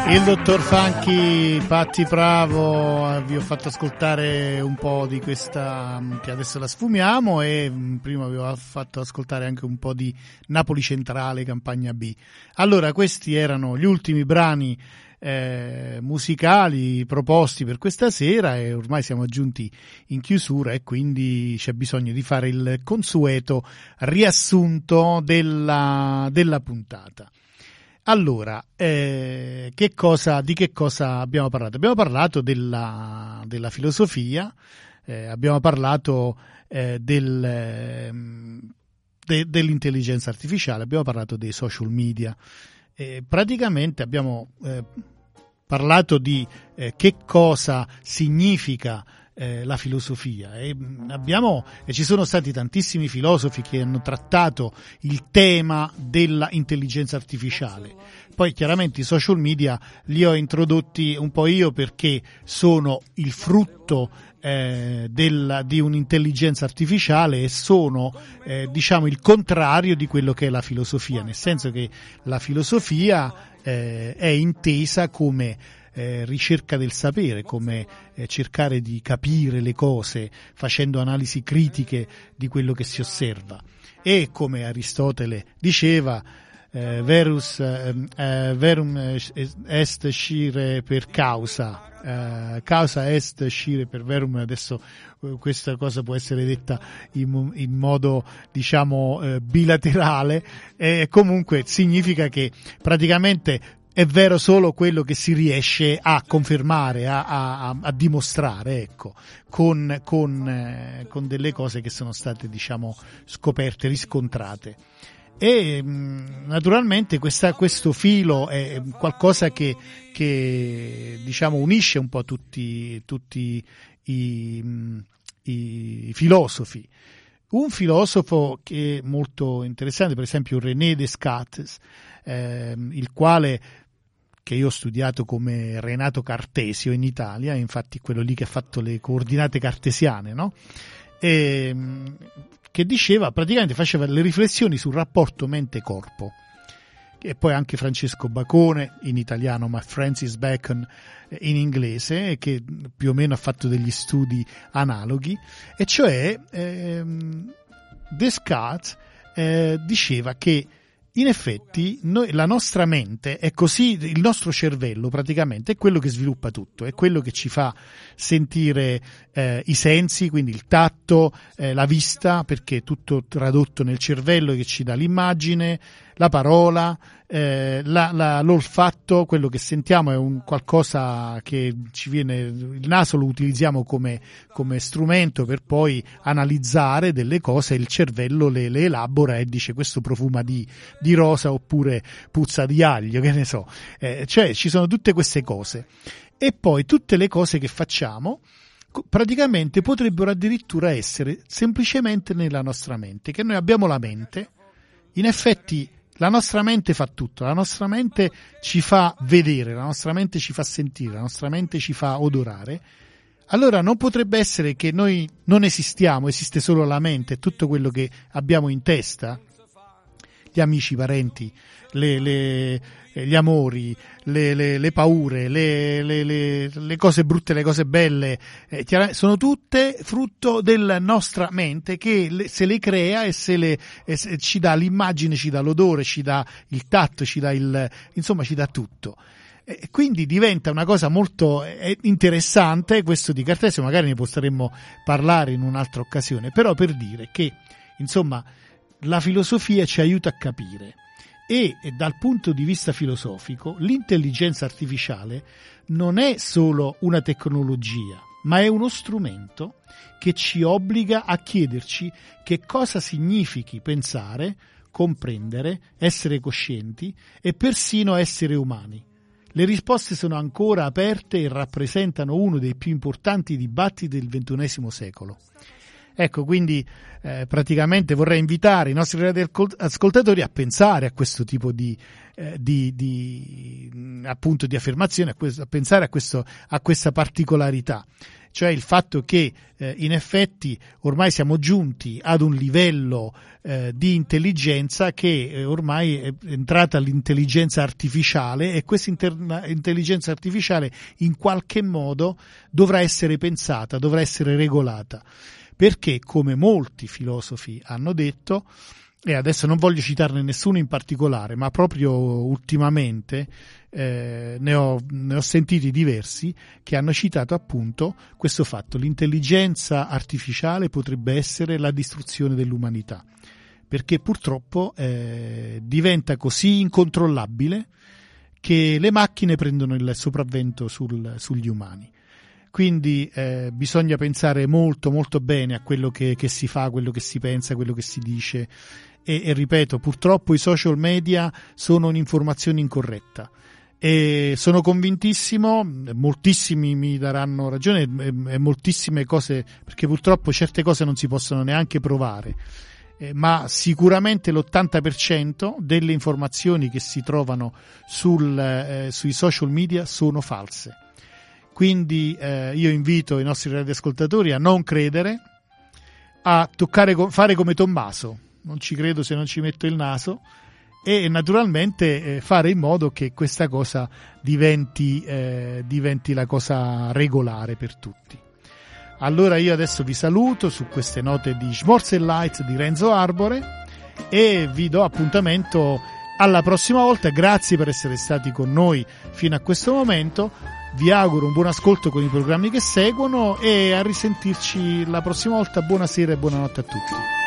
Il dottor Funky, Patti Bravo, vi ho fatto ascoltare un po' di questa che adesso la sfumiamo, e prima vi ho fatto ascoltare anche un po' di Napoli Centrale, Campagna B. Allora, questi erano gli ultimi brani musicali proposti per questa sera, e ormai siamo giunti in chiusura, e quindi c'è bisogno di fare il consueto riassunto della puntata. Allora, di che cosa abbiamo parlato? Abbiamo parlato della filosofia, abbiamo parlato dell'intelligenza artificiale, abbiamo parlato dei social media, praticamente abbiamo parlato di che cosa significa la filosofia, e ci sono stati tantissimi filosofi che hanno trattato il tema della intelligenza artificiale. Poi chiaramente i social media li ho introdotti un po' io, perché sono il frutto di un'intelligenza artificiale, e sono diciamo il contrario di quello che è la filosofia, nel senso che la filosofia è intesa come ricerca del sapere, come cercare di capire le cose facendo analisi critiche di quello che si osserva, e come Aristotele diceva, verum est scire per causa, causa est scire per verum. Adesso questa cosa può essere detta in modo diciamo bilaterale, e comunque significa che praticamente è vero solo quello che si riesce a confermare, a dimostrare, ecco, con delle cose che sono state diciamo scoperte, riscontrate. E naturalmente questo filo è qualcosa che diciamo unisce un po' tutti i filosofi. Un filosofo che è molto interessante, per esempio René Descartes, il quale, che io ho studiato come Renato Cartesio in Italia, infatti quello lì che ha fatto le coordinate cartesiane, no? Che diceva, praticamente faceva le riflessioni sul rapporto mente-corpo, e poi anche Francesco Bacone in italiano, ma Francis Bacon in inglese, che più o meno ha fatto degli studi analoghi, e cioè Descartes diceva che in effetti la nostra mente è così, il nostro cervello praticamente è quello che sviluppa tutto, è quello che ci fa sentire i sensi, quindi il tatto, la vista, perché è tutto tradotto nel cervello che ci dà l'immagine, la parola, l'olfatto, quello che sentiamo è un qualcosa che ci viene, il naso lo utilizziamo come strumento per poi analizzare delle cose, il cervello le elabora e dice questo profuma di rosa oppure puzza di aglio, che ne so, cioè ci sono tutte queste cose, e poi tutte le cose che facciamo praticamente potrebbero addirittura essere semplicemente nella nostra mente, che noi abbiamo la mente, in effetti la nostra mente fa tutto, la nostra mente ci fa vedere, la nostra mente ci fa sentire, la nostra mente ci fa odorare. Allora non potrebbe essere che noi non esistiamo, esiste solo la mente, tutto quello che abbiamo in testa, gli amici, i parenti, gli amori, le paure, le cose brutte, le cose belle, sono tutte frutto della nostra mente, che se le crea e ci dà l'immagine, ci dà l'odore, ci dà il tatto, insomma ci dà tutto. Quindi diventa una cosa molto interessante questo di Cartesio, magari ne potremmo parlare in un'altra occasione, però per dire che insomma la filosofia ci aiuta a capire, e dal punto di vista filosofico l'intelligenza artificiale non è solo una tecnologia, ma è uno strumento che ci obbliga a chiederci che cosa significhi pensare, comprendere, essere coscienti e persino essere umani. Le risposte sono ancora aperte e rappresentano uno dei più importanti dibattiti del XXI secolo. Ecco, quindi praticamente vorrei invitare i nostri ascoltatori a pensare a questo tipo di appunto di affermazione, a pensare a questa particolarità. cioè il fatto che in effetti ormai siamo giunti ad un livello di intelligenza che ormai è entrata l'intelligenza artificiale, e questa intelligenza artificiale in qualche modo dovrà essere pensata, dovrà essere regolata, perché come molti filosofi hanno detto, e adesso non voglio citarne nessuno in particolare, ma proprio ultimamente ne ho sentiti diversi che hanno citato appunto questo fatto: l'intelligenza artificiale potrebbe essere la distruzione dell'umanità, perché purtroppo diventa così incontrollabile che le macchine prendono il sopravvento sugli umani. Quindi bisogna pensare molto molto bene a quello che si fa, quello che si pensa, quello che si dice, e ripeto, purtroppo i social media sono un'informazione incorretta, e sono convintissimo, moltissimi mi daranno ragione, e moltissime cose, perché purtroppo certe cose non si possono neanche provare, ma sicuramente l'80% delle informazioni che si trovano sui social media sono false. Quindi io invito i nostri radioascoltatori a non credere, a fare come Tommaso: non ci credo se non ci metto il naso, e naturalmente fare in modo che questa cosa diventi la cosa regolare per tutti. Allora io adesso vi saluto su queste note di Schmorz and Light di Renzo Arbore e vi do appuntamento alla prossima volta. Grazie per essere stati con noi fino a questo momento. Vi auguro un buon ascolto con i programmi che seguono e a risentirci la prossima volta. Buonasera e buonanotte a tutti.